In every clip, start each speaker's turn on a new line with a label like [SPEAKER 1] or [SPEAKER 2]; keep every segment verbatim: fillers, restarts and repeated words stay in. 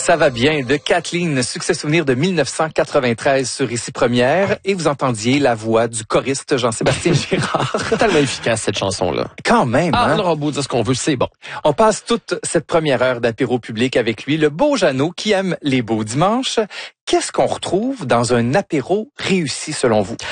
[SPEAKER 1] Ça va bien de Kathleen, succès souvenir de mille neuf cent quatre-vingt-treize sur Ici Première, et vous entendiez la voix du choriste Jean-Sébastien Girard.
[SPEAKER 2] Tellement efficace cette chanson-là.
[SPEAKER 1] Quand même,
[SPEAKER 2] ah,
[SPEAKER 1] hein?
[SPEAKER 2] on aura beau dire ce qu'on veut, c'est bon.
[SPEAKER 1] On passe toute cette première heure d'apéro public avec lui, le beau Jeannot qui aime les beaux dimanches. Qu'est-ce qu'on retrouve dans un apéro réussi selon vous?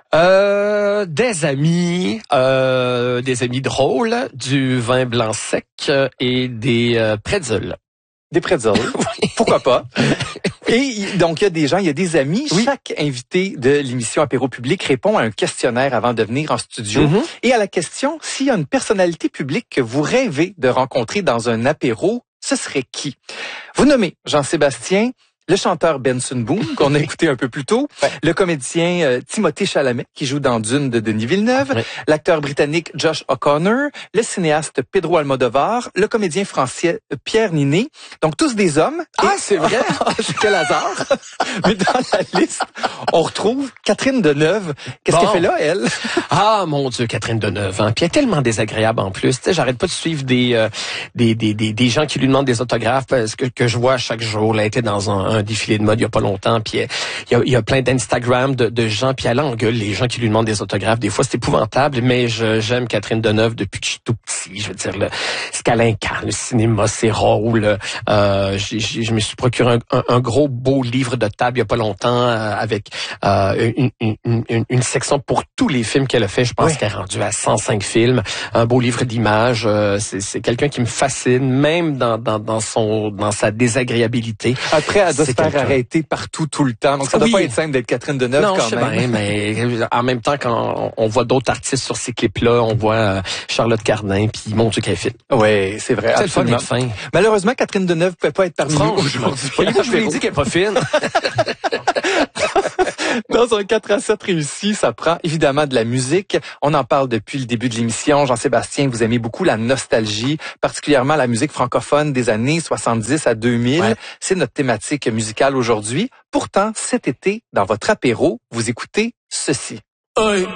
[SPEAKER 2] Euh, des amis, euh, des amis drôles, du vin blanc sec et des euh, pretzels.
[SPEAKER 1] Des pretzels. Oui. Pourquoi pas? Et donc, il y a des gens, il y a des amis. Oui. Chaque invité de l'émission Apéro Public répond à un questionnaire avant de venir en studio. Mm-hmm. Et à la question, s'il y a une personnalité publique que vous rêvez de rencontrer dans un apéro, ce serait qui? Vous nommez Jean-Sébastien, le chanteur Benson Boone, qu'on a écouté un peu plus tôt, ouais. Le comédien euh, Timothée Chalamet, qui joue dans Dune de Denis Villeneuve, ouais. L'acteur britannique Josh O'Connor, le cinéaste Pedro Almodovar, le comédien français Pierre Ninet. Donc, tous des hommes.
[SPEAKER 2] Ah, et... c'est vrai?
[SPEAKER 1] Quel hasard! Mais dans la liste, on retrouve Catherine Deneuve. Qu'est-ce bon. qu'elle fait là, elle?
[SPEAKER 2] Ah, mon Dieu, Catherine Deneuve. Hein? Puis elle est tellement désagréable en plus. Tu sais, j'arrête pas de suivre des, euh, des, des, des, des gens qui lui demandent des autographes parce que, que je vois chaque jour. Elle était dans un, un défilé de mode il y a pas longtemps, puis il y a, il y a plein d'Instagram de, de gens, puis elle engueule les gens qui lui demandent des autographes. Des fois, c'est épouvantable, mais je, j'aime Catherine Deneuve depuis que je suis tout petit. Je veux dire, le, ce qu'elle incarne, le cinéma, ses rôles. Euh, j'ai, j'ai, je me suis procuré un, un, un gros beau livre de table il y a pas longtemps euh, avec euh, une, une, une, une section pour tous les films qu'elle a fait. Je pense oui. qu'elle est rendue à cent cinq films. Un beau livre d'images. Euh, c'est, c'est quelqu'un qui me fascine, même dans, dans, dans son, dans sa désagréabilité.
[SPEAKER 1] Après, elle doit se faire arrêter partout, tout le temps. Donc, ça doit
[SPEAKER 2] oui.
[SPEAKER 1] pas être simple d'être Catherine Deneuve
[SPEAKER 2] non,
[SPEAKER 1] quand
[SPEAKER 2] je sais
[SPEAKER 1] même.
[SPEAKER 2] Bien, mais en même temps, quand on voit d'autres artistes sur ces clips-là, on voit euh, Charlotte Cardin, puis mon Dieu, qu'elle est fine.
[SPEAKER 1] Oui, c'est vrai.
[SPEAKER 2] C'est absolument. Le fun d'être fin.
[SPEAKER 1] Malheureusement, Catherine Deneuve ne pouvait pas être parmi nous aujourd'hui.
[SPEAKER 2] Voyez-vous, je vous l'ai dit qu'elle est pas fine.
[SPEAKER 1] Dans un quatre à sept réussi, ça prend évidemment de la musique. On en parle depuis le début de l'émission. Jean-Sébastien, vous aimez beaucoup la nostalgie, particulièrement la musique francophone des années soixante-dix à deux mille. Ouais. C'est notre thématique musicale aujourd'hui. Pourtant, cet été, dans votre apéro, vous écoutez ceci.
[SPEAKER 3] Hey.